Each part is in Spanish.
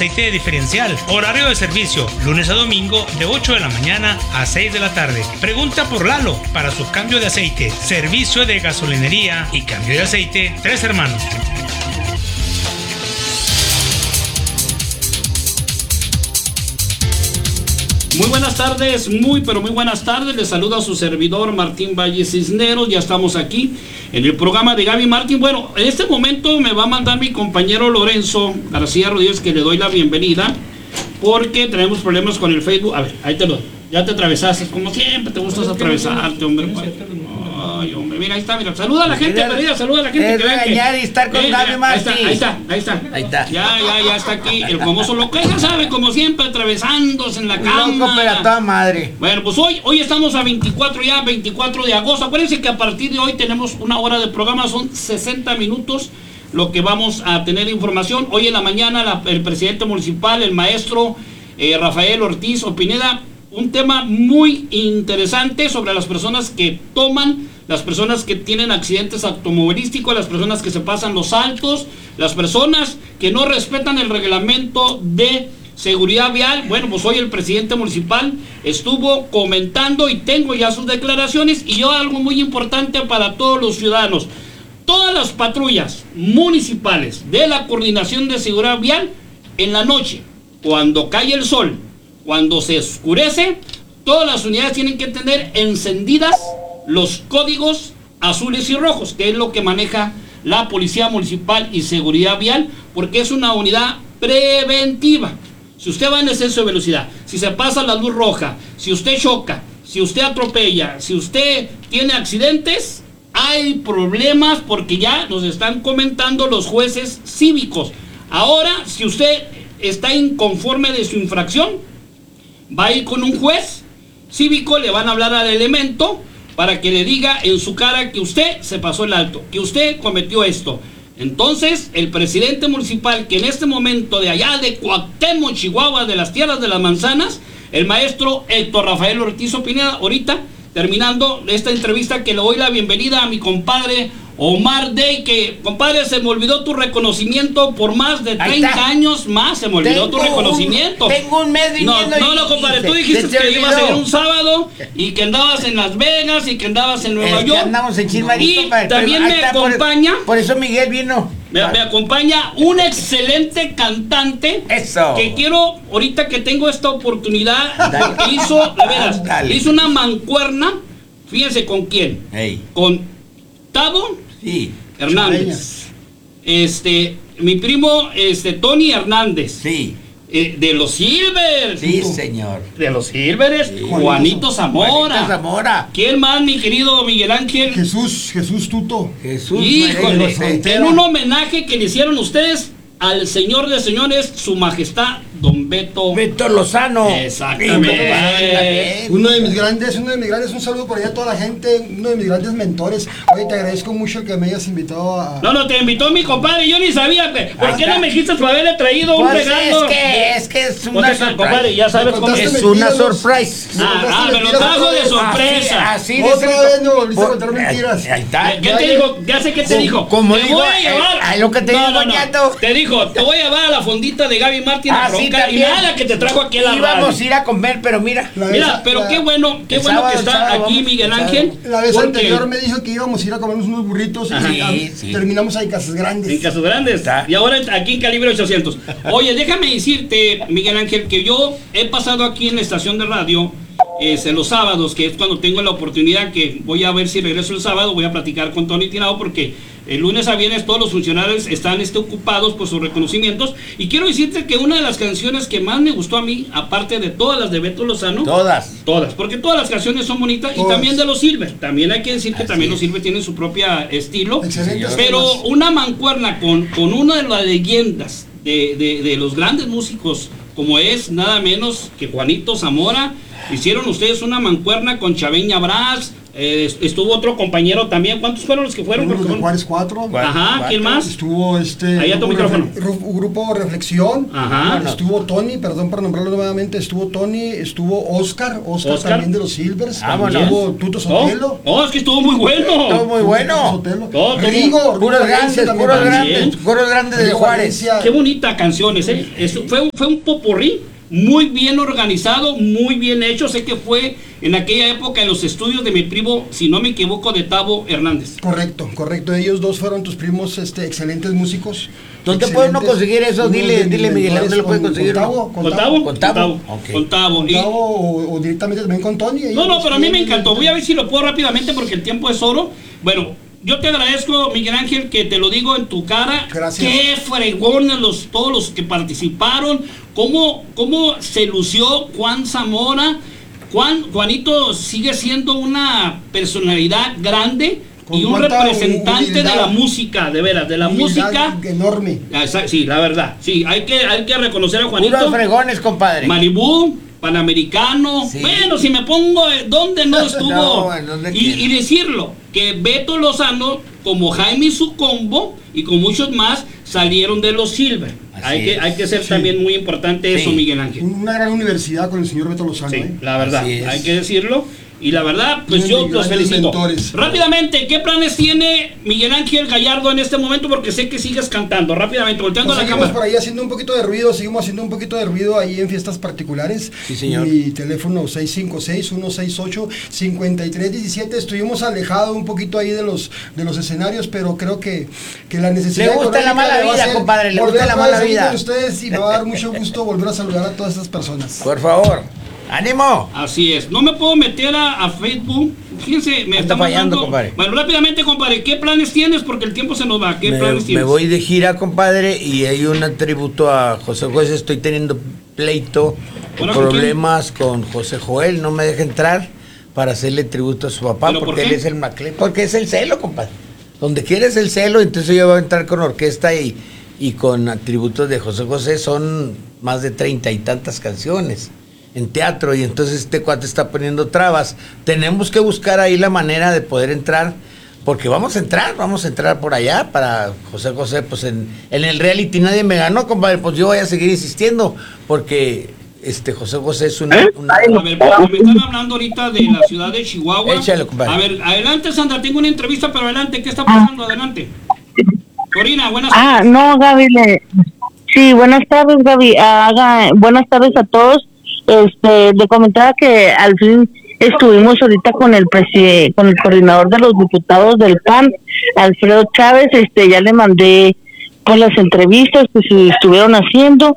aceite diferencial. Horario de servicio, lunes a domingo de 8 de la mañana a 6 de la tarde. Pregunta por Lalo para su cambio de aceite. Servicio de gasolinería y cambio de aceite, Tres Hermanos. Muy buenas tardes, muy buenas tardes. Les saluda a su servidor Martín Valle Cisneros. Ya estamos aquí en el programa de Gaby Martín. Bueno, en este momento me va a mandar mi compañero Lorenzo García Rodríguez, que le doy la bienvenida, porque tenemos problemas con el Facebook. A ver, ahí te lo doy. Ya te atravesaste, como siempre te gustas atravesarte, hombre. Ay, hombre, mira, ahí está, mira. Saluda a la gente, María, saluda a la gente. Es regañar y estar con Gaby Martín. Ahí está. Ya está aquí el famoso loco, ya sabe, como siempre, atravesándose en la cama. Loco, pero a toda madre. Bueno, pues hoy estamos a 24 de agosto. Acuérdense que a partir de hoy tenemos una hora de programa, son 60 minutos lo que vamos a tener información. Hoy en la mañana el presidente municipal, el maestro Rafael Ortiz Opineda, un tema muy interesante sobre las personas que toman, las personas que tienen accidentes automovilísticos, las personas que se pasan los altos, las personas que no respetan el reglamento de seguridad vial. Bueno, pues hoy el presidente municipal estuvo comentando y tengo ya sus declaraciones. Y yo algo muy importante para todos los ciudadanos: todas las patrullas municipales de la Coordinación de Seguridad Vial, en la noche, cuando cae el sol, cuando se oscurece, todas las unidades tienen que tener encendidas los códigos azules y rojos, que es lo que maneja la Policía Municipal y Seguridad Vial, porque es una unidad preventiva. Si usted va en exceso de velocidad, si se pasa la luz roja, si usted choca, si usted atropella, si usted tiene accidentes, hay problemas, porque ya nos están comentando los jueces cívicos. Ahora, si usted está inconforme de su infracción, va a ir con un juez cívico, le van a hablar al elemento para que le diga en su cara que usted se pasó el alto, que usted cometió esto. Entonces, el presidente municipal, que en este momento de allá de Cuauhtémoc, Chihuahua, de las tierras de las manzanas, el maestro Héctor Rafael Ortiz Opineda, ahorita terminando esta entrevista, que le doy la bienvenida a mi compadre Omar Day, que, compadre, se me olvidó tu reconocimiento por más de 30 años más, se me olvidó tu reconocimiento. Tengo un mes viniendo. No, compadre, tú dijiste que ibas a ir un sábado y que andabas en Las Vegas y que andabas en Nueva York. Andamos en Chismarito, y también me acompaña, por eso Miguel vino. Me acompaña un excelente cantante. Eso. Que quiero, ahorita que tengo esta oportunidad, porque hizo una mancuerna. Fíjense con quién. Hey. Con Tavo Hernández. Mi primo Tony Hernández. Sí. De los Silvers. Sí, señor. De los Silvers. Sí. Juanito Zamora. ¿Quién más, mi querido Miguel Ángel? Jesús Tuto. Híjole, en un homenaje que le hicieron ustedes al señor de señores, su majestad Don Beto Lozano. Exactamente. Uno de mis grandes, un saludo por allá a toda la gente, uno de mis grandes mentores. Oye, te agradezco mucho que me hayas invitado a... No, te invitó mi compadre, yo ni sabía. ¿Por qué no me dijiste para haberle traído un regalo? Es que es una sorpresa. Compadre, ya sabes cómo es una sorpresa. Me lo trajo de sorpresa. Así otra vez me volviste a contar mentiras. Ahí está. ¿Qué te dijo? Ya sé qué te dijo. Como te digo, voy a llevar. lo que te digo, Ñato. Te dijo, te voy a llevar a la fondita de Gaby Martín a sí, y nada que te trajo aquí a la radio. Íbamos a ir a comer, pero mira. Qué bueno que está aquí Miguel Ángel. La vez anterior me dijo que íbamos a ir a comernos unos burritos y terminamos ahí en Casas Grandes. En Casas Grandes. Y ahora aquí en Calibre 800. Oye, déjame decirte, Miguel Ángel, que yo he pasado aquí en la estación de radio en los sábados, que es cuando tengo la oportunidad, que voy a ver si regreso el sábado, voy a platicar con Tony Tirado, porque el lunes a viernes todos los funcionarios están ocupados por sus reconocimientos. Y quiero decirte que una de las canciones que más me gustó a mí, aparte de todas las de Beto Lozano, todas, porque todas las canciones son bonitas, y también de los Silver. También hay que decir que también los Silver tienen su propia estilo. Pero una mancuerna con una de las leyendas de los grandes músicos como es nada menos que Juanito Zamora. Hicieron ustedes una mancuerna con Chaveña Brás. Estuvo otro compañero también. ¿Cuántos fueron los que fueron? Los de Juárez 4. Ajá, ¿quién más? Estuvo Ahí a tu micrófono. Grupo Reflexión. Ajá. Estuvo Tony, perdón por nombrarlo nuevamente. Estuvo Tony, estuvo Oscar también de los Silvers. Estuvo Tuto Sotelo. Es que estuvo muy bueno. Estuvo muy bueno. Rigo, puros grandes de Juárez. Qué bonita canción ese. Fue un popurrí muy bien organizado, muy bien hecho. Sé que fue en aquella época en los estudios de mi primo, si no me equivoco, de Tavo Hernández. Correcto. Ellos dos fueron tus primos, excelentes músicos. ¿Dónde puede uno conseguir eso? Dile Miguel, ¿dónde lo puede conseguir? Con Tavo. O directamente también con Tony. No, pero a mí me encantó. Voy a ver si lo puedo rápidamente porque el tiempo es oro. Bueno, yo te agradezco, Miguel Ángel, que te lo digo en tu cara. Gracias. Qué fregones todos los que participaron. Cómo se lució Juan Zamora. Juanito sigue siendo una personalidad grande y un representante de la música, de veras, de la música enorme. Sí, la verdad. Sí, hay que reconocer a Juanito. Puros fregones, compadre. Malibú, Panamericano. Sí. Bueno, si me pongo donde no estuvo. Y decirlo, que Beto Lozano, como Jaime y su combo, y con muchos más, salieron de los Silver. Hay que ser también muy importante eso, Miguel Ángel. Una gran universidad con el señor Beto Lozano. Sí, la verdad, hay que decirlo. Y la verdad, pues yo los felicito. Mentores. Rápidamente, ¿qué planes tiene Miguel Ángel Gallardo en este momento? Porque sé que sigues cantando. Rápidamente, volteando la cámara. Seguimos por ahí haciendo un poquito de ruido, ahí en fiestas particulares. Sí, señor. Mi teléfono 656-168-5317. Estuvimos alejados un poquito ahí de los escenarios, pero creo que la necesidad... Le gusta la mala vida, compadre, le gusta la mala vida. Con ustedes y me va a dar mucho gusto volver a saludar a todas estas personas. Por favor. ¡Ánimo! Así es. No me puedo meter a Facebook. Fíjense, me está fallando, compadre. Bueno, rápidamente, compadre, ¿qué planes tienes? Porque el tiempo se nos va. ¿Qué planes tienes? Me voy de gira, compadre, y hay un tributo a José José. Estoy teniendo pleito, problemas con José Joel. No me deja entrar para hacerle tributo a su papá, porque él es el Maclé. Porque es el celo, compadre. Donde quiera es el celo, entonces yo voy a entrar con orquesta y con tributos de José José. Son más de 30 y tantas canciones en teatro, y entonces este cuate está poniendo trabas. Tenemos que buscar ahí la manera de poder entrar, porque vamos a entrar por allá para José José. Pues en el reality nadie me ganó, compadre, pues yo voy a seguir insistiendo, porque José José es una... A ver, me están hablando ahorita de la ciudad de Chihuahua. Échale, compadre. A ver, adelante, Sandra, tengo una entrevista, pero adelante, ¿qué está pasando? Adelante. Corina, buenas tardes. No, Gaby, sí, buenas tardes, Gaby. Buenas tardes a todos. Le comentaba que al fin estuvimos ahorita con el coordinador de los diputados del PAN, Alfredo Chávez. Ya le mandé por las entrevistas que se estuvieron haciendo.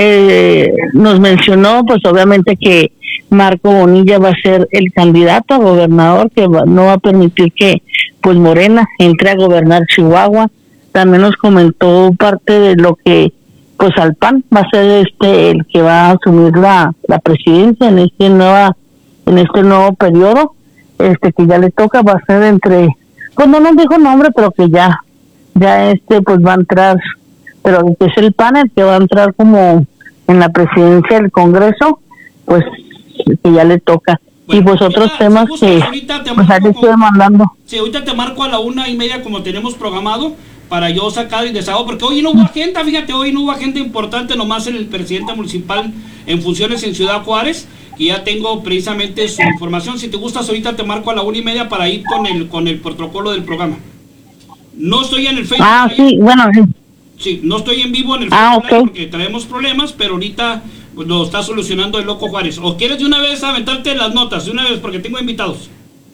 Nos mencionó, pues obviamente, que Marco Bonilla va a ser el candidato a gobernador, que no va a permitir que pues Morena entre a gobernar Chihuahua. También nos comentó parte de lo que pues al PAN va a ser el que va a asumir la presidencia en este nuevo periodo, que ya le toca. Va a ser pues no nos dijo nombre, pero que ya pues va a entrar, pero que es el PAN el que va a entrar como en la presidencia del Congreso, pues que ya le toca. Bueno, y pues otros temas que pues ahí estoy mandando. Sí, ahorita te marco a la 1:30 como tenemos programado, para yo sacar y deshago, porque hoy no hubo agenda, fíjate, hoy no hubo agenda importante, nomás en el presidente municipal en funciones en Ciudad Juárez, y ya tengo precisamente su información. Si te gustas, ahorita te marco a la 1:30 para ir con el protocolo del programa. No estoy en el Facebook. Sí, bueno. Sí, no estoy en vivo en el Facebook okay, porque traemos problemas, pero ahorita pues, lo está solucionando el Loco Juárez. ¿O quieres de una vez aventarte las notas, de una vez, porque tengo invitados?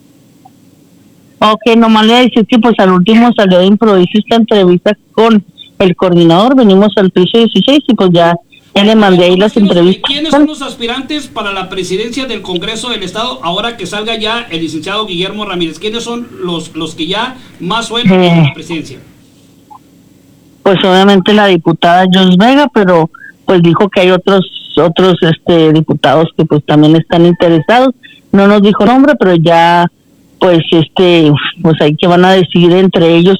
Ok, nomás le voy a decir que pues al último salió de improviso esta entrevista con el coordinador. Venimos al piso 16 y pues ya le mandé ahí las entrevistas. ¿Quiénes son los aspirantes para la presidencia del Congreso del Estado ahora que salga ya el licenciado Guillermo Ramírez? ¿Quiénes son los que ya más suenan en la presidencia? Pues obviamente la diputada Jos Vega, pero pues dijo que hay otros diputados que pues también están interesados. No nos dijo nombre, pero ya pues pues ahí que van a decidir entre ellos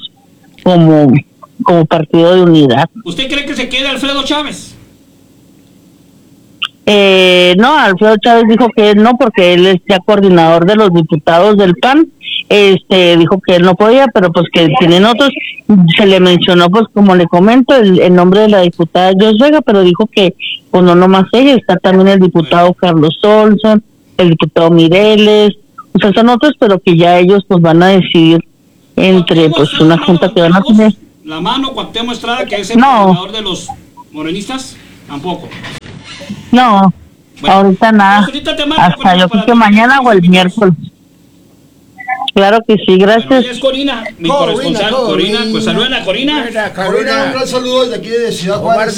como partido de unidad. ¿Usted cree que se quede Alfredo Chávez? No, Alfredo Chávez dijo que él no, porque él es ya coordinador de los diputados del PAN. Dijo que él no podía, pero pues que tienen otros. Se le mencionó, pues como le comento, el nombre de la diputada Jos Vega, pero dijo que pues no nomás ella, está también el diputado Carlos Olson, el diputado Mireles, o sea, son otros, pero que ya ellos pues van a decidir entre pues una junta que van a tener. La mano Cuauhtémoc Estrada, que es el coordinador de los morenistas, tampoco. No, bueno, ahorita nada. Hasta yo creo que mañana o el miércoles. Claro que sí, gracias. Bueno, es Corina, mi corresponsal. Corina, pues saluden a Corina. Corina, un gran saludo desde aquí de Ciudad Juárez.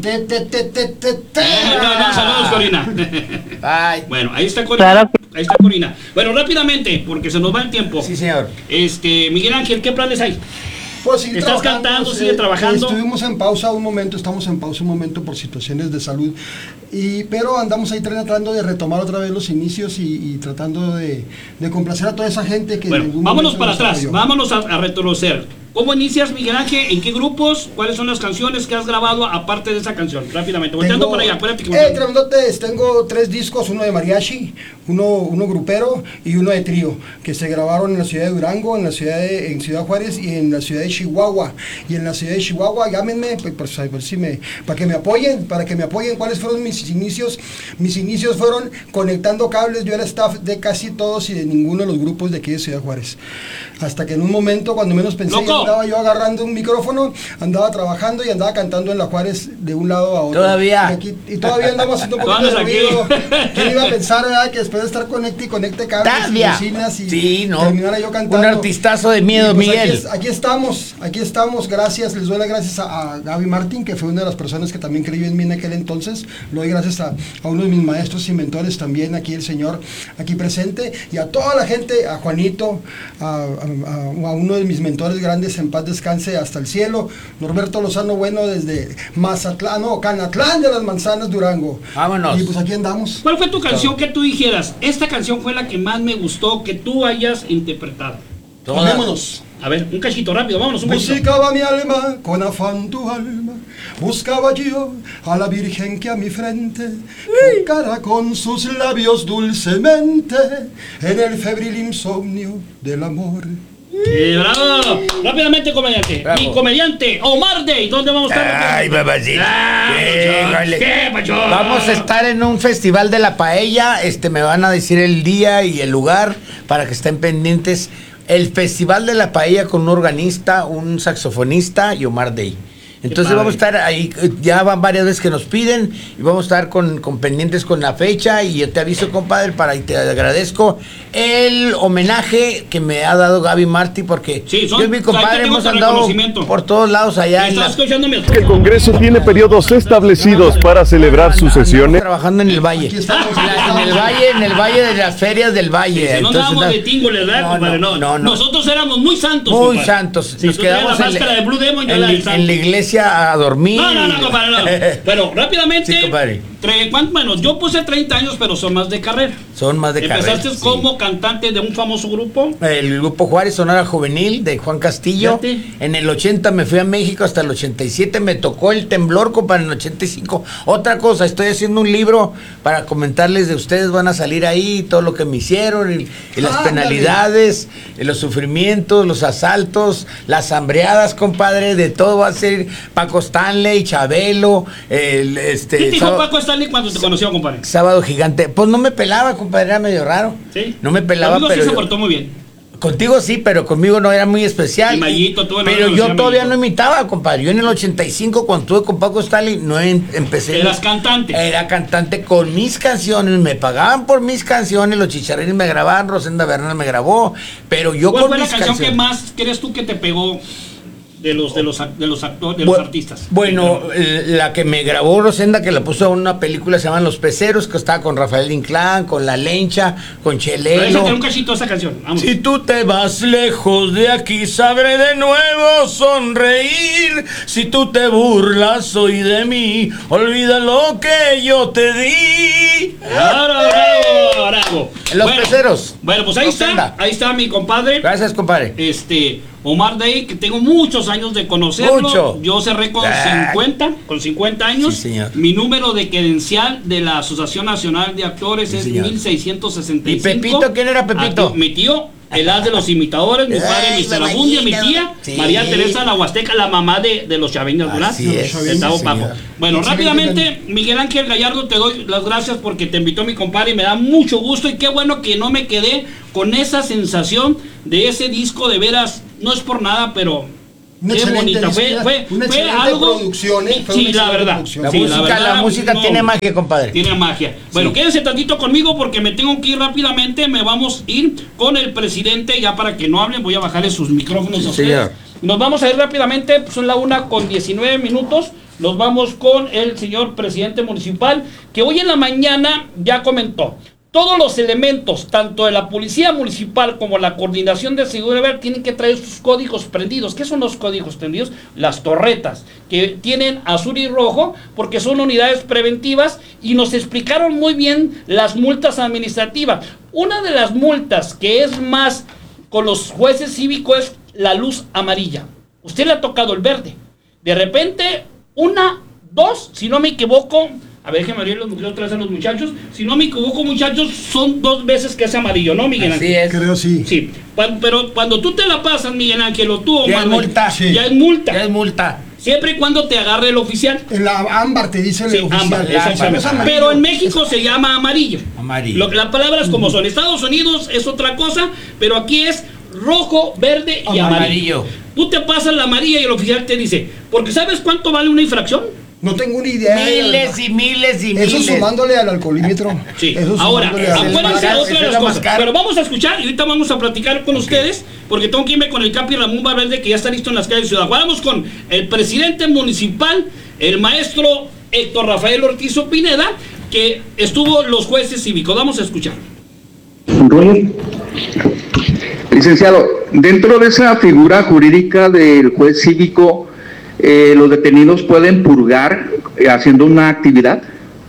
Saludos, Corina. Bye. Bueno, ahí está Corina. Claro. Ahí está Corina. Bueno, rápidamente, porque se nos va el tiempo. Sí, señor. Miguel Ángel, ¿qué planes hay? Pues sigue ¿Estás cantando, sigue trabajando? Estuvimos en pausa un momento, estamos en pausa un momento por situaciones de salud, pero andamos ahí tratando de retomar otra vez los inicios y tratando de complacer a toda esa gente que... Bueno, vámonos para atrás, vámonos a retroceder. ¿Cómo inicias, Miguel Ángel? ¿En qué grupos? ¿Cuáles son las canciones que has grabado aparte de esa canción? Rápidamente, volteando por allá, acuérdate que... tengo 3 discos, uno de mariachi, uno grupero y uno de trío, que se grabaron en la ciudad de Durango, en Ciudad Juárez y en la ciudad de Chihuahua. Y en la ciudad de Chihuahua, llámenme, pues, para que me apoyen, ¿cuáles fueron mis inicios? Mis inicios fueron conectando cables, yo era staff de casi todos y de ninguno de los grupos de aquí de Ciudad Juárez. Hasta que en un momento, cuando menos pensé, andaba yo agarrando un micrófono, andaba trabajando y andaba cantando en la Juárez de un lado a otro. Todavía. Y todavía andamos haciendo un poquito de ruido. ¿Quién iba a pensar, verdad, que después de estar conecte cables y bocinas y terminara yo cantando? Un artistazo de miedo, pues Miguel. Aquí estamos, gracias, les doy las gracias a Gaby Martín, que fue una de las personas que también creyó en mí en aquel entonces. Lo doy gracias a uno de mis maestros y mentores también, aquí el señor, aquí presente, y a toda la gente, a Juanito, a uno de mis mentores grandes, en paz descanse hasta el cielo, Norberto Lozano Bueno, desde Canatlán de las Manzanas, Durango. Vámonos. Y pues aquí andamos. ¿Cuál fue tu canción que tú dijeras, esta canción fue la que más me gustó, que tú hayas interpretado? Vámonos. A ver, un cachito rápido, vámonos, un cachito. Buscaba mi alma, con afán tu alma, buscaba yo a la Virgen que a mi frente tocara con sus labios dulcemente en el febril insomnio del amor. ¡Bravo! Rápidamente, comediante. Bravo. Mi comediante, Omar Day. ¿Dónde vamos a estar? Ay, papacito. ¿Qué, Pacho? Vamos a estar en un festival de la paella. Me van a decir el día y el lugar para que estén pendientes. El Festival de la Paella con un organista, un saxofonista y Omar Day. Entonces vamos a estar ahí, ya van varias veces que nos piden y vamos a estar con pendientes con la fecha y yo te aviso, compadre, y te agradezco el homenaje que me ha dado Gaby Martí, porque yo y mi compadre hemos andado por todos lados allá. El Congreso tiene periodos establecidos para celebrar sus sesiones. Trabajando en el Valle. En el Valle de las ferias del Valle. Sí, no andábamos de tingo, ¿verdad, compadre? No. Nosotros éramos muy santos. Muy santos. Nos quedamos en la iglesia a dormir. No, compadre, no. Bueno, rápidamente. Sí, compadre. Bueno, yo puse 30 años, pero son más de carrera. Son más de carrera. Empezaste como cantante de un famoso grupo. El grupo Juárez Sonora Juvenil de Juan Castillo. Fíjate. En el 80 me fui a México, hasta el 87 me tocó el temblor, compadre, en el 85. Otra cosa, estoy haciendo un libro para comentarles de ustedes, van a salir ahí todo lo que me hicieron y las penalidades, los sufrimientos, los asaltos, las hambreadas, compadre, de todo va a ser Paco Stanley, Chabelo, ¿Qué dijo Paco Stanley cuando te conoció, compadre? Sábado Gigante. Pues no me pelaba, compadre, era medio raro. Sí. No me pelaba, conmigo pero sí se portó muy bien. Contigo sí, pero conmigo no, era muy especial. Y Mayito, todo. Pero yo todavía no imitaba, compadre. Yo en el 85, cuando estuve con Paco Stanley, no empecé. ¿Eras cantante? Era cantante con mis canciones, me pagaban por mis canciones, los Chicharrines me grababan, Rosenda Bernal me grabó, pero yo con mis canciones. ¿Cuál fue la canción que más crees tú que te pegó de los artistas? Bueno, la que me grabó Rosenda, que la puso en una película, se llama Los Peceros, que estaba con Rafael Inclán, con La Lencha, con Chelelo. Échate un cachito esa canción. Vamos. Si tú te vas lejos de aquí, sabré de nuevo sonreír. Si tú te burlas hoy de mí, olvida lo que yo te di. Bravo. Los Peceros. Bueno, pues ahí está mi compadre. Gracias, compadre. Omar Day, que tengo muchos años de conocerlo. Mucho. Yo cerré con 50 años. Sí, señor. Mi número de credencial de la Asociación Nacional de Actores es señor. 1665. ¿Y Pepito? ¿Quién era Pepito? Mi tío, el as de los imitadores, mi padre, Mr. Abundia, mi tía, sí. María Teresa la Huasteca, la mamá de los chaveños, ¿verdad? Así es, De Tabo sí, Papo. señor. Bueno, rápidamente, Miguel Ángel Gallardo, te doy las gracias porque te invitó mi compadre y me da mucho gusto y qué bueno que no me quedé con esa sensación de ese disco, de veras, no es por nada, pero Una qué excelente bonita, disco, fue una excelente algo, producción, fue sí, una la excelente verdad, producción. sí, La música no, tiene magia, compadre. tiene magia. Bueno, quédense tantito conmigo porque me tengo que ir rápidamente. Me vamos a ir con el presidente ya para que no hablen. Voy a bajarle sus micrófonos a ustedes. señor. Nos vamos a ir rápidamente. Son la 1:19. Nos vamos con el señor presidente municipal, que hoy en la mañana ya comentó. Todos los elementos, tanto de la policía municipal como la coordinación de seguridad, tienen que traer sus códigos prendidos. ¿Qué son los códigos prendidos? Las torretas, que tienen azul y rojo, porque son unidades preventivas, y nos explicaron muy bien las multas administrativas. Una de las multas que es más con los jueces cívicos es la luz amarilla. Usted le ha tocado el verde. De repente, 1, 2, si no me equivoco... A ver, déjenme abrir los micrófonos otra vez a los muchachos. Si no me equivoco, muchachos, son 2 veces que es amarillo, ¿no, Miguel Ángel? Así es. Creo sí. Sí, pero cuando tú te la pasas, Miguel Ángel, o tú, Ya es Omar, multa. Sí. ya es multa. Ya es multa. Siempre y cuando te agarre el oficial. En la ámbar te dice el Sí, oficial. ámbar, exactamente. Es amarillo. Pero en México se llama amarillo. Amarillo. Las palabras como son. Estados Unidos es otra cosa, pero aquí es rojo, verde y amarillo. Tú te pasas la amarilla y el oficial te dice, porque ¿sabes cuánto vale una infracción? No tengo ni idea. Miles y miles y Eso miles. sumándole al alcoholímetro. Sí, Eso ahora, sumándole al- acuérdense caro, otra de esa es las la más cosas. cara. Pero vamos a escuchar y ahorita vamos a platicar con ustedes, porque tengo que irme con el Capi Ramón Valverde, que ya está listo en las calles de Ciudad Juárez. Vamos con el presidente municipal, el maestro Héctor Rafael Ortiz Pineda, que estuvo los jueces cívicos. Vamos a escuchar. Licenciado, dentro de esa figura jurídica del juez cívico, los detenidos pueden purgar haciendo una actividad.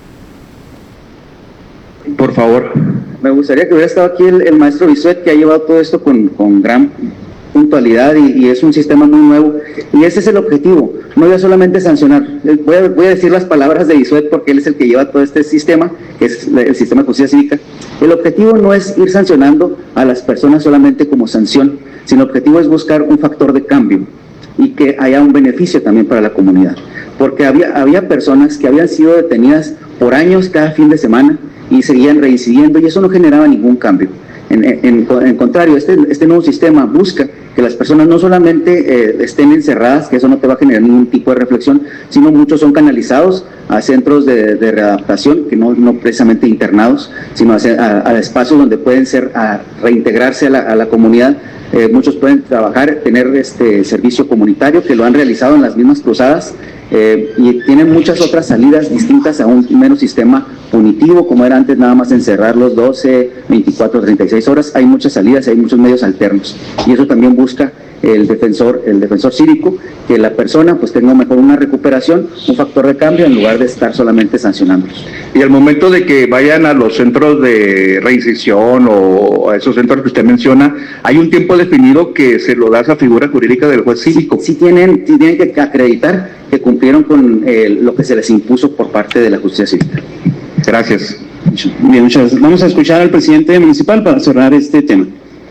Por favor. Me gustaría que hubiera estado aquí el maestro Bisuet, que ha llevado todo esto con gran puntualidad y es un sistema muy nuevo. Y ese es el objetivo, no ya solamente sancionar. Voy a decir las palabras de Bisuet porque él es el que lleva todo este sistema, que es el sistema de justicia cívica. El objetivo no es ir sancionando a las personas solamente como sanción, sino el objetivo es buscar un factor de cambio y que haya un beneficio también para la comunidad. Porque había personas que habían sido detenidas por años cada fin de semana y seguían reincidiendo y eso no generaba ningún cambio. En contrario, este nuevo sistema busca que las personas no solamente estén encerradas, que eso no te va a generar ningún tipo de reflexión, sino muchos son canalizados a centros de readaptación, que no precisamente internados, sino a espacios donde pueden reintegrarse a la comunidad. Muchos pueden trabajar, tener servicio comunitario, que lo han realizado en las mismas cruzadas, y tienen muchas otras salidas distintas a un mero sistema punitivo, como era antes nada más encerrarlos 12, 24, 36 horas. Hay muchas salidas, hay muchos medios alternos, y eso también busca el defensor cívico, que la persona pues tenga mejor una recuperación, un factor de cambio, en lugar de estar solamente sancionándolos. Y al momento de que vayan a los centros de reinserción o a esos centros que usted menciona, ¿hay un tiempo definido que se lo da esa figura jurídica del juez cívico? Sí tienen que acreditar que cumplieron con lo que se les impuso por parte de la justicia cívica. Gracias. Bien, muchas gracias. Vamos a escuchar al presidente municipal para cerrar este tema.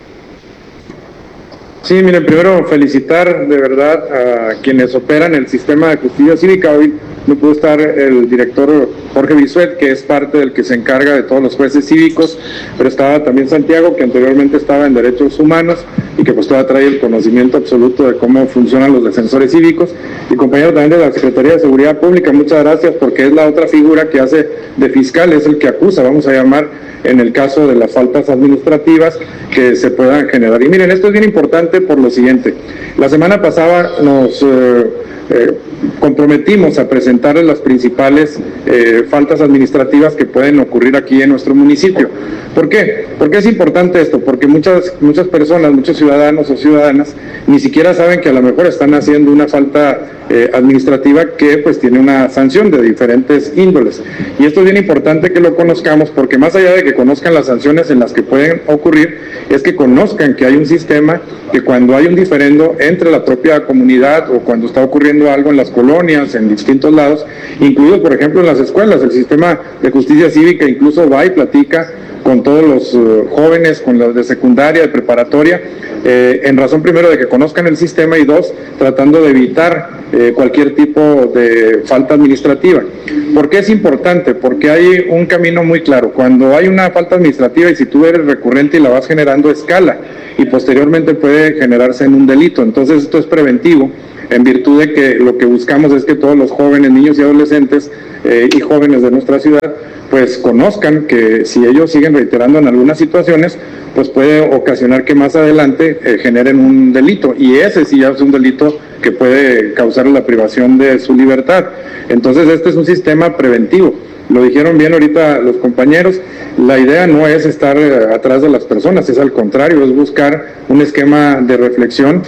Sí, miren, primero felicitar de verdad a quienes operan el sistema de justicia cívica. Hoy no pudo estar el director Jorge Bisuet, que es parte del que se encarga de todos los jueces cívicos, pero estaba también Santiago, que anteriormente estaba en Derechos Humanos y que pues todavía trae el conocimiento absoluto de cómo funcionan los defensores cívicos, y compañero también de la Secretaría de Seguridad Pública. Muchas gracias, porque es la otra figura que hace de fiscal, es el que acusa, vamos a llamar, en el caso de las faltas administrativas que se puedan generar. Y miren, esto es bien importante por lo siguiente. La semana pasada nos comprometimos a presentarles las principales faltas administrativas que pueden ocurrir aquí en nuestro municipio. ¿Por qué? ¿Por qué es importante esto? Porque muchas personas, muchos ciudadanos o ciudadanas ni siquiera saben que a lo mejor están haciendo una falta administrativa que pues tiene una sanción de diferentes índoles. Y esto es bien importante que lo conozcamos, porque más allá de que conozcan las sanciones en las que pueden ocurrir, es que conozcan que hay un sistema que cuando hay un diferendo entre la propia comunidad o cuando está ocurriendo algo en las colonias, en distintos lados, incluido por ejemplo en las escuelas, el sistema de justicia cívica incluso va y platica con todos los jóvenes, con los de secundaria, de preparatoria, en razón primero de que conozcan el sistema y dos, tratando de evitar cualquier tipo de falta administrativa. ¿Por qué es importante? Porque hay un camino muy claro. Cuando hay una falta administrativa y si tú eres recurrente y la vas generando, escala y posteriormente puede generarse en un delito. Entonces esto es preventivo, en virtud de que lo que buscamos es que todos los jóvenes, niños y adolescentes y jóvenes de nuestra ciudad pues conozcan que si ellos siguen reiterando en algunas situaciones, pues puede ocasionar que más adelante generen un delito, y ese sí ya es un delito que puede causar la privación de su libertad. Entonces este es un sistema preventivo. Lo dijeron bien ahorita los compañeros, la idea no es estar atrás de las personas, es al contrario, es buscar un esquema de reflexión.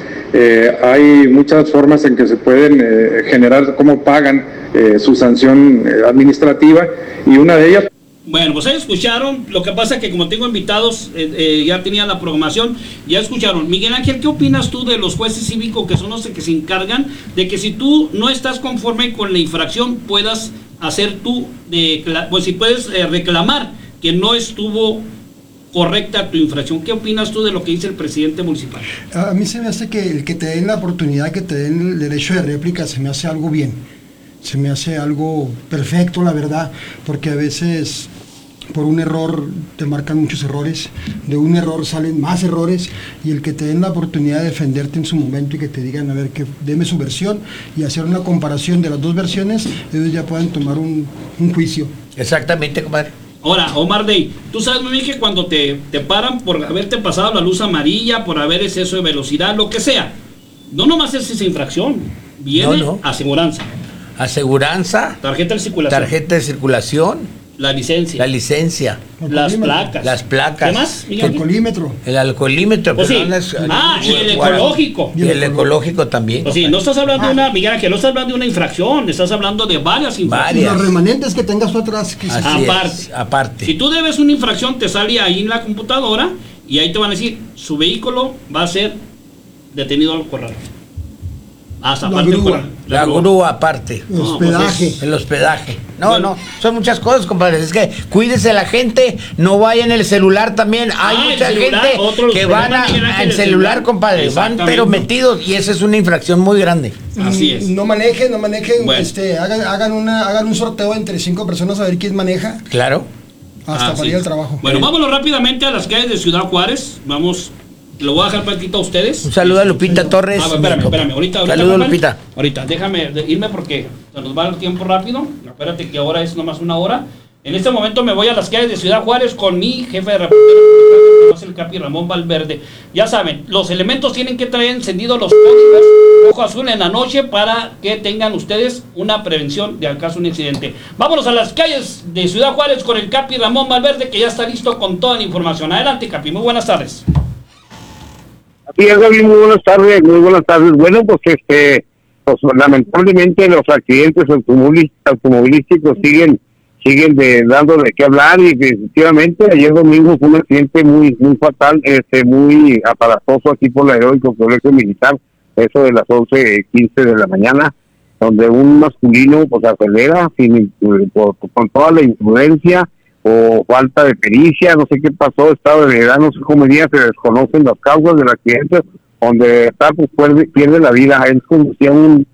Hay muchas formas en que se pueden generar cómo pagan su sanción administrativa, y una de ellas... Bueno, pues ahí escucharon. Lo que pasa es que como tengo invitados, ya tenían la programación, ya escucharon. Miguel Ángel, ¿qué opinas tú de los jueces cívicos que son los que se encargan de que si tú no estás conforme con la infracción puedas hacer tú, pues si puedes reclamar que no estuvo correcta tu infracción? ¿Qué opinas tú de lo que dice el presidente municipal? A mí se me hace que el que te den la oportunidad, que te den el derecho de réplica, se me hace algo bien. Se me hace algo perfecto, la verdad, porque a veces por un error te marcan muchos errores, de un error salen más errores, y el que te den la oportunidad de defenderte en su momento y que te digan, a ver, que deme su versión y hacer una comparación de las dos versiones, ellos ya pueden tomar un juicio. Exactamente, compadre. Ahora, Omar Dey, tú sabes muy bien que cuando te paran por haberte pasado la luz amarilla, por haber exceso de velocidad, lo que sea, no nomás es esa infracción, viene aseguranza. Aseguranza. Tarjeta de circulación. Tarjeta de circulación. La licencia. La licencia. Las placas. Las placas. ¿Qué más? El alcoholímetro. El alcoholímetro. Pues sí. Y el ecológico. Y el ecológico también. Pues sí, no estás hablando de una, Miguel Ángel, no estás hablando de una infracción, estás hablando de varias infracciones. Los remanentes que tengas tú atrás. Aparte. Si tú debes una infracción, te sale ahí en la computadora y ahí te van a decir, su vehículo va a ser detenido al corral. Hasta la grúa aparte. El hospedaje. El hospedaje. No, son muchas cosas, compadre. Es que cuídese la gente, no vaya en el celular también. Hay mucha gente que van al celular, compadre. Van pero metidos, y esa es una infracción muy grande. Así es. No manejen, bueno. Hagan un sorteo entre 5 personas a ver quién maneja. Claro. Hasta para ir al trabajo. Bueno, vámonos rápidamente a las calles de Ciudad Juárez. Lo voy a dejar poquito a ustedes. Un saludo a Lupita Torres. Espérame. Ahorita, saludo, Lupita. Ahorita, déjame irme porque se nos va el tiempo rápido. Espérate que ahora es nomás una hora. En este momento me voy a las calles de Ciudad Juárez con mi jefe de reporteros, el Capi Ramón Valverde. Ya saben, los elementos tienen que traer encendidos los códigos rojo azul en la noche para que tengan ustedes una prevención de al caso un accidente. Vámonos a las calles de Ciudad Juárez con el Capi Ramón Valverde, que ya está listo con toda la información. Adelante, Capi, muy buenas tardes. Sí, Gaby, muy buenas tardes. Bueno, pues lamentablemente los accidentes automovilísticos siguen dando de qué hablar, y efectivamente ayer domingo fue un accidente muy fatal, muy aparatoso aquí por la Heroico Colegio Militar, eso de las 11:15 de la mañana, donde un masculino pues acelera con toda la imprudencia o falta de pericia, no sé qué pasó, estado de edad, no sé cómo día, se desconocen las causas del accidente, donde pierde la vida. Él conducía un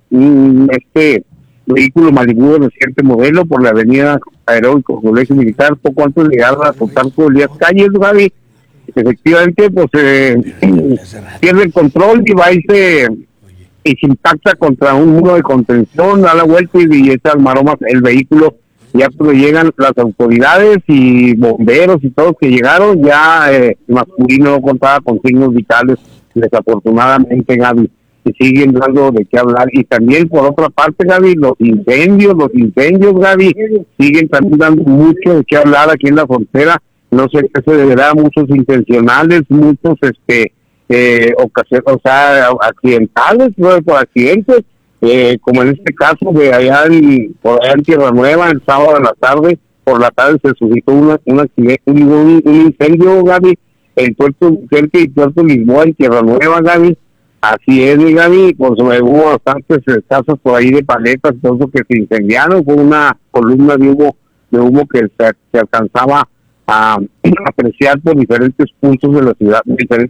vehículo Malibu de reciente modelo por la avenida Heroico Colegio Militar, poco antes de llegar a tocar por las calles, Gaby. Efectivamente, pues pierde el control y va y se impacta contra un muro de contención, da la vuelta y echa al maromas el vehículo. Ya cuando llegan las autoridades y bomberos y todos que llegaron, ya el masculino no contaba con signos vitales, desafortunadamente, Gaby. siguen dando de qué hablar. Y también por otra parte, Gaby, los incendios, Gaby, siguen también dando mucho de qué hablar aquí en la frontera. No sé qué se deberá, muchos intencionales, muchos accidentales, ¿no? Por accidentes, como en este caso de por allá en Tierra Nueva, el sábado de la tarde, por la tarde se suscitó un incendio, Gaby, en Puerto Lisboa, en Tierra Nueva, Gaby. Así es, Gaby, pues hubo bastantes casas por ahí de paletas, todo eso que se incendiaron, fue una columna de humo que se alcanzaba a apreciar por diferentes puntos de la ciudad,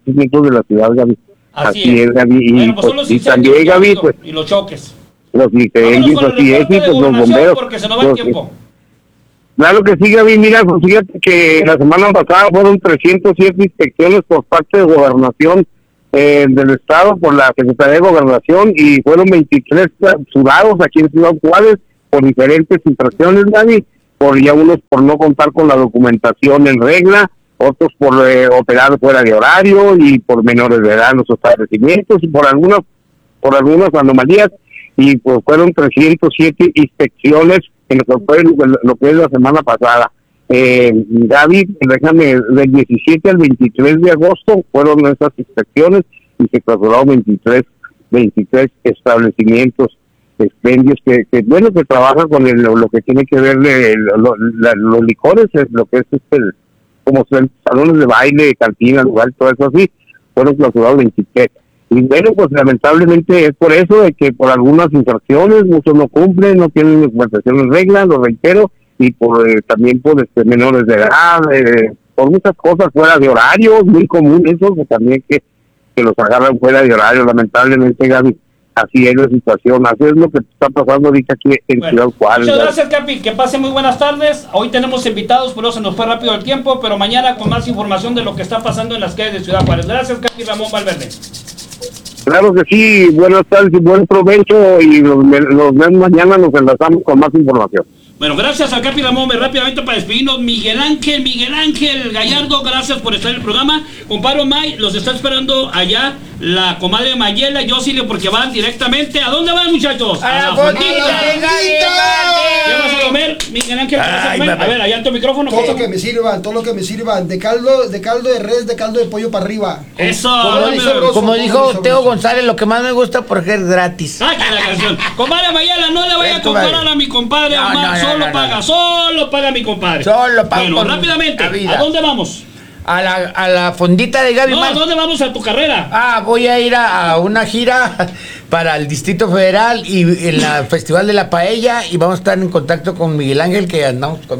Gaby. Así es, Gaby. Bueno, pues son los incendios, también, Gaby, pues, y los choques. Los incendios, así es, y pues los bomberos. Porque se nos va el tiempo. Claro que sí, Gaby, mira, pues fíjate que la semana pasada fueron 307 inspecciones por parte de Gobernación del Estado, por la Secretaría de Gobernación, y fueron 23 clausurados aquí en Ciudad Juárez por diferentes infracciones, Gaby, ya unos por no contar con la documentación en regla, otros por operar fuera de horario y por menores de edad en los establecimientos y por algunas anomalías, y pues fueron 307 inspecciones en lo que es la semana pasada. Gaby, déjame, del 17 al 23 de agosto fueron esas inspecciones y se clausuraron 23 establecimientos, expendios que trabajan con lo que tiene que ver los licores, lo que es como salones de baile, cantina, lugar, todo eso así, fueron clausurados 23. Y bueno, pues lamentablemente es por eso de que por algunas infracciones muchos no cumplen, no tienen documentación en regla, lo reitero, y también por menores de edad, por muchas cosas fuera de horario, muy común eso, que también que los agarran fuera de horario, lamentablemente, Gaby. Así es la situación, así es lo que está pasando ahorita aquí en Ciudad Juárez. Muchas gracias, Capi, que pase muy buenas tardes. Hoy tenemos invitados, pero se nos fue rápido el tiempo, pero mañana con más información de lo que está pasando en las calles de Ciudad Juárez. Gracias, Capi Ramón Valverde. Claro que sí, buenas tardes y buen provecho, y nos vemos mañana, nos enlazamos con más información. Bueno, gracias a Capi Ramón. Rápidamente para despedirnos, Miguel Ángel Gallardo, gracias por estar en el programa. Compadre May, los está esperando allá la comadre Mayela y Yosile, porque van directamente. ¿A dónde van, muchachos? ¡A la fondita! ¿Qué vas a comer, Miguel Ángel? A ver, allá en tu micrófono. Todo lo que me sirvan, de caldo de res, de caldo de pollo para arriba. Eso. Como dijo Teo González, lo que más me gusta porque es gratis. Ah, que la canción. Compadre Mayela, no le vaya a comparar a mi compadre Omar. Solo paga mi compadre. Solo paga. Bueno, rápidamente, ¿a dónde vamos? A la fondita de Gaby. No, ¿a dónde vamos a tu carrera? Voy a ir a una gira para el Distrito Federal y en el Festival de la Paella, y vamos a estar en contacto con Miguel Ángel, que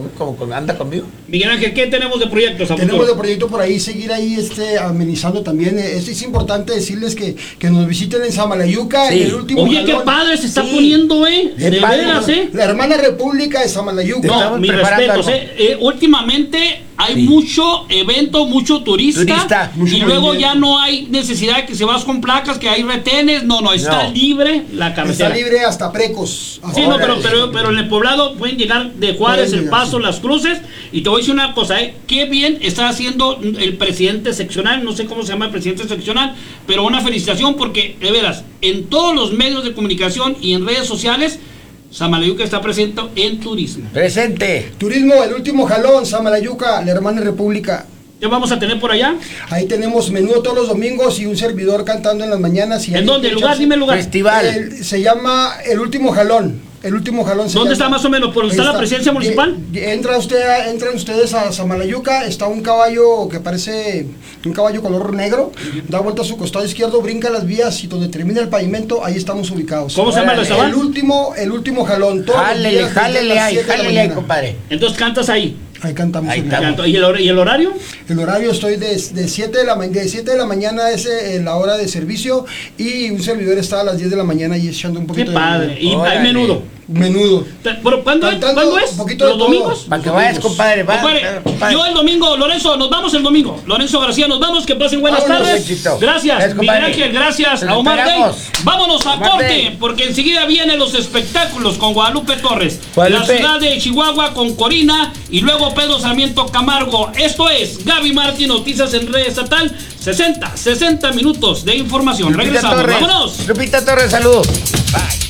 anda conmigo. Miguel Ángel, ¿qué tenemos de proyectos? Tenemos de proyecto por ahí, seguir ahí amenizando también. Es importante decirles que nos visiten en Samalayuca, sí. En el último Oye, qué padre se está poniendo, de veras, La hermana República de Samalayuca. No, mis respetos, últimamente hay mucho evento, mucho turista y luego ya no hay necesidad de que se vas con placas, que hay retenes, está libre la carretera. Está libre hasta Precos. Sí, pero en el poblado pueden llegar de Juárez, El Paso, Las Cruces, y te voy a decir una cosa, qué bien está haciendo el presidente seccional, no sé cómo se llama el presidente seccional, pero una felicitación, porque de veras, en todos los medios de comunicación y en redes sociales, Samalayuca está presente en turismo. Presente. Turismo, el último jalón, Samalayuca, la hermana República. ¿Qué vamos a tener por allá? Ahí tenemos menú todos los domingos y un servidor cantando en las mañanas. ¿En dónde? Dime el lugar. Festival. Se llama El Último Jalón. El Último Jalón. ¿Dónde está más o menos? ¿Por donde está la presidencia municipal? Entran ustedes a Samalayuca, está un caballo que parece un caballo color negro, da vuelta a su costado izquierdo, brinca las vías, y donde termina el pavimento, ahí estamos ubicados. ¿Cómo se llama el restaurante? El Último Jalón. Jálele ahí, compadre. Entonces cantas ahí. Ahí cantamos. ¿Y el horario? El horario estoy de 7 de la mañana es la hora de servicio, y un servidor está a las 10 de la mañana y echando un poquito. Qué padre. ¿Y hay menudo? menudo. ¿Pero cuándo es? Un poquito ¿Los domingos? Para que vayas, compadre. Compadre, yo el domingo, Lorenzo, nos vamos el domingo. Lorenzo García, nos vamos, que pasen buenas tardes. Gracias, Miguel Ángel, gracias a Omar Day. Vámonos a corte, porque enseguida vienen los espectáculos con Guadalupe Torres. La ciudad de Chihuahua con Corina y luego Pedro Sarmiento Camargo. Esto es Gaby Martín, Noticias en Red Estatal. 60 minutos de información. Lupita Regresamos, Torres. vámonos. Lupita Torres, saludos. Bye.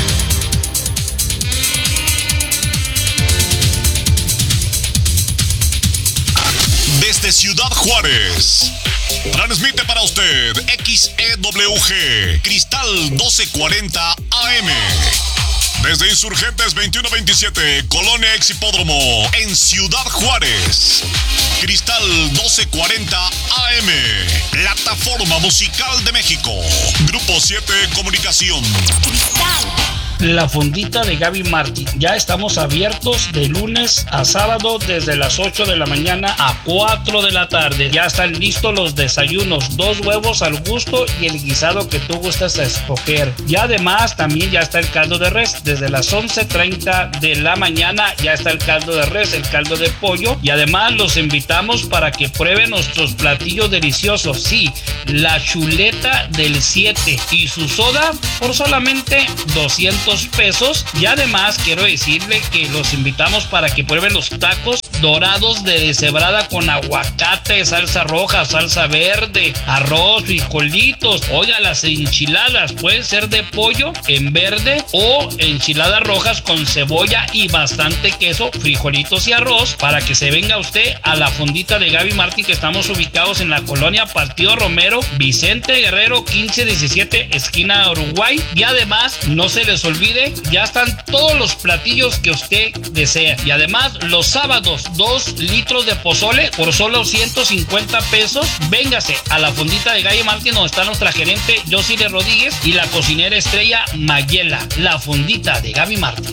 Desde Ciudad Juárez, transmite para usted XEWG Cristal 1240 AM. Desde Insurgentes 2127, Colonia Exhipódromo, en Ciudad Juárez. Cristal 1240 AM, Plataforma Musical de México. Grupo 7 Comunicación. La Fondita de Gaby Martín. Ya estamos abiertos de lunes a sábado desde las 8 de la mañana a 4 de la tarde. Ya están listos los desayunos, 2 huevos al gusto y el guisado que tú gustas escoger. Y además también ya está el caldo de res. Desde las 11:30 de la mañana ya está el caldo de res, el caldo de pollo. Y además los invitamos para que prueben nuestros platillos deliciosos. Sí, la chuleta del 7 y su soda por solamente 200 pesos. Y además quiero decirle que los invitamos para que prueben los tacos dorados de deshebrada con aguacate, salsa roja, salsa verde, arroz, frijolitos. Oiga, las enchiladas pueden ser de pollo en verde o enchiladas rojas con cebolla y bastante queso, frijolitos y arroz, para que se venga usted a la Fondita de Gaby Martín, que estamos ubicados en la colonia Partido Romero, Vicente Guerrero 1517, esquina Uruguay. Y además no se les olvide, ya están todos los platillos que usted desea. Y además los sábados 2 litros de pozole por solo 150 pesos. Véngase a la Fondita de Gaby Martín, donde está nuestra gerente Josile Rodríguez y la cocinera estrella Mayela. La Fondita de Gaby Martín.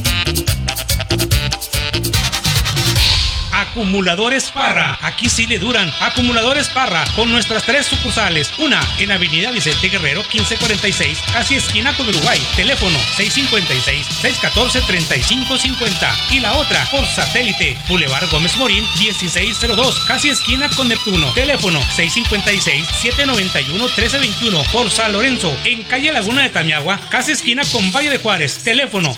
Acumuladores Parra, aquí sí le duran. Acumuladores Parra, con nuestras 3 sucursales. Una en Avenida Vicente Guerrero 1546, casi esquina con Uruguay. Teléfono 656-614-3550. Y la otra por satélite, Boulevard Gómez Morín 1602, casi esquina con Neptuno. Teléfono 656-791-1321. Por San Lorenzo, en calle Laguna de Tamiagua, casi esquina con Valle de Juárez. Teléfono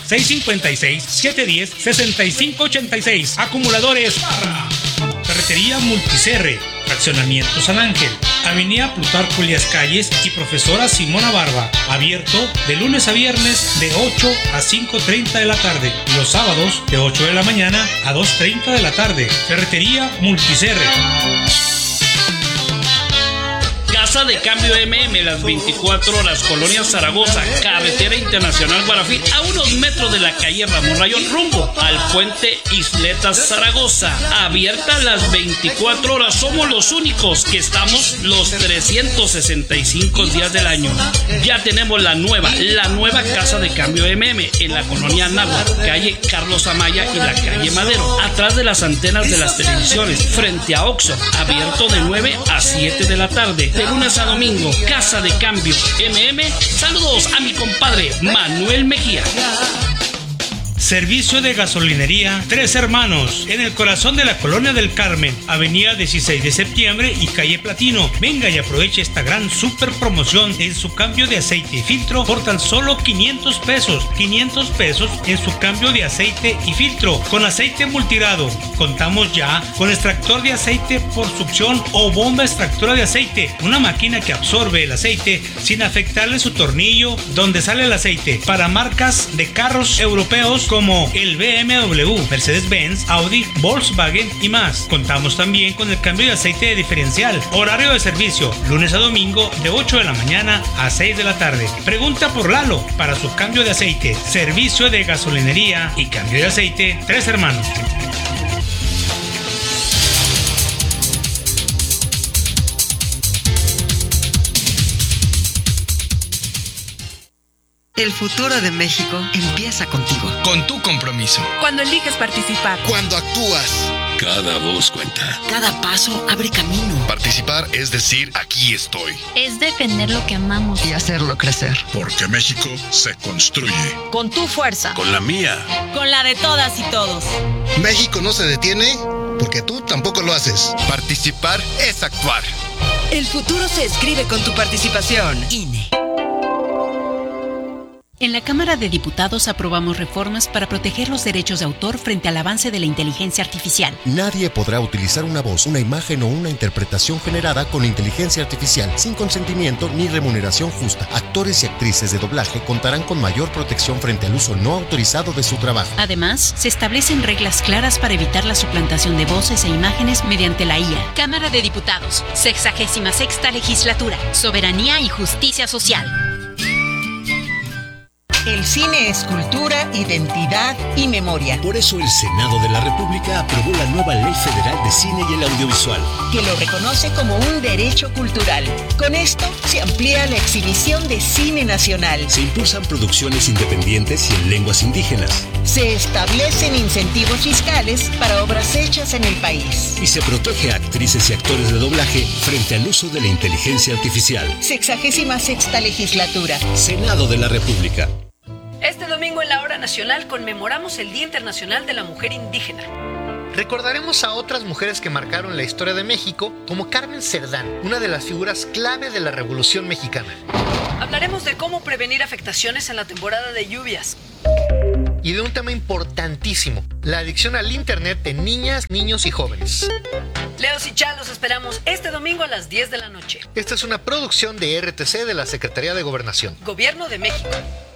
656-710-6586. Acumuladores Parra. Ferretería Multicerre, Fraccionamiento San Ángel, Avenida Plutarco Elías Calles y Profesora Simona Barba. Abierto de lunes a viernes de 8 a 5:30 de la tarde. Los sábados de 8 de la mañana a 2:30 de la tarde. Ferretería Multicerre. Casa de Cambio MM, las 24 horas, Colonia Zaragoza, Carretera Internacional Guarafí, a unos metros de la calle Ramón Rayón, rumbo al puente Isletas Zaragoza. Abierta las 24 horas, somos los únicos que estamos los 365 días del año. Ya tenemos la nueva Casa de Cambio MM en la colonia Náhuatl, calle Carlos Amaya y la calle Madero, atrás de las antenas de las televisiones, frente a Oxxo. Abierto de 9 a 7 de la tarde. De lunes a domingo, Casa de Cambio MM. Saludos a mi compadre Manuel Mejía. Servicio de gasolinería Tres Hermanos, en el corazón de la Colonia del Carmen, avenida 16 de septiembre y calle Platino. Venga y aproveche esta gran super promoción en su cambio de aceite y filtro por tan solo 500 pesos. 500 pesos en su cambio de aceite y filtro con aceite multigrado. Contamos ya con extractor de aceite por succión o bomba extractora de aceite, una máquina que absorbe el aceite sin afectarle su tornillo donde sale el aceite, para marcas de carros europeos como el BMW, Mercedes-Benz, Audi, Volkswagen y más. Contamos también con el cambio de aceite de diferencial. Horario de servicio, lunes a domingo de 8 de la mañana a 6 de la tarde. Pregunta por Lalo para su cambio de aceite. Servicio de gasolinería y cambio de aceite Tres Hermanos. El futuro de México empieza contigo. Con tu compromiso. Cuando eliges participar. Cuando actúas. Cada voz cuenta. Cada paso abre camino. Participar es decir, aquí estoy. Es defender lo que amamos y hacerlo crecer. Porque México se construye. Con tu fuerza. Con la mía. Con la de todas y todos. México no se detiene porque tú tampoco lo haces. Participar es actuar. El futuro se escribe con tu participación. INE. En la Cámara de Diputados aprobamos reformas para proteger los derechos de autor frente al avance de la inteligencia artificial. Nadie podrá utilizar una voz, una imagen o una interpretación generada con inteligencia artificial sin consentimiento ni remuneración justa. Actores y actrices de doblaje contarán con mayor protección frente al uso no autorizado de su trabajo. Además, se establecen reglas claras para evitar la suplantación de voces e imágenes mediante la IA. Cámara de Diputados, 66ª Legislatura, Soberanía y Justicia Social. El cine es cultura, identidad y memoria. Por eso el Senado de la República aprobó la nueva Ley Federal de Cine y el Audiovisual, que lo reconoce como un derecho cultural. Con esto se amplía la exhibición de cine nacional. Se impulsan producciones independientes y en lenguas indígenas. Se establecen incentivos fiscales para obras hechas en el país. Y se protege a actrices y actores de doblaje frente al uso de la inteligencia artificial. 66ª Legislatura. Senado de la República. Este domingo en la Hora Nacional conmemoramos el Día Internacional de la Mujer Indígena. Recordaremos a otras mujeres que marcaron la historia de México, como Carmen Cerdán, una de las figuras clave de la Revolución Mexicana. Hablaremos de cómo prevenir afectaciones en la temporada de lluvias. Y de un tema importantísimo, la adicción al Internet de niñas, niños y jóvenes. Leos y Chá, los esperamos este domingo a las 10 de la noche. Esta es una producción de RTC de la Secretaría de Gobernación. Gobierno de México.